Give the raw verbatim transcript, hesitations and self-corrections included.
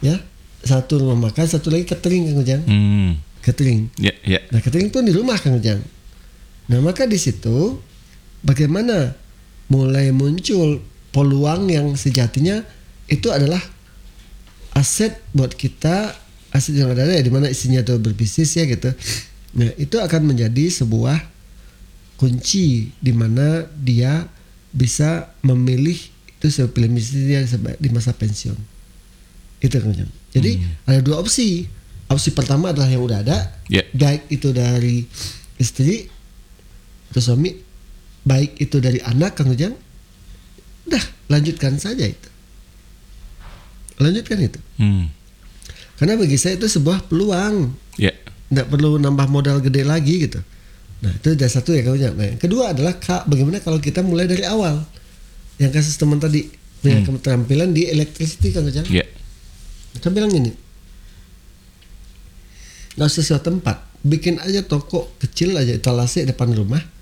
ya, satu rumah makan, satu lagi catering Kang Ujang. Hmm. Catering. Ya, ya. Nah catering pun di rumah Kang Ujang. Nah maka di situ bagaimana mulai muncul peluang yang sejatinya itu adalah aset buat kita, aset yang ada ya di mana isinya itu berbisnis ya gitu. Nah itu akan menjadi sebuah kunci di mana dia bisa memilih itu sebagai bisnisnya di masa pensiun. Itu Kang Ujang. Jadi hmm. ada dua opsi. Opsi pertama adalah yang udah ada, yeah. baik itu dari istri atau suami, baik itu dari anak Kang Ujang. Udah lanjutkan saja itu. Lanjutkan itu. Hmm. Karena bagi saya itu sebuah peluang. Yeah. Nggak perlu nambah modal gede lagi gitu. Nah itu ada satu ya Kang Ujang. Nah yang kedua adalah kak, bagaimana kalau kita mulai dari awal. Yang kasus teman tadi punya hmm. keterampilan di electricity Kang Ujang. Yeah. Kita bilang gini, nggak usah sewa tempat, bikin aja toko kecil aja etalase depan rumah.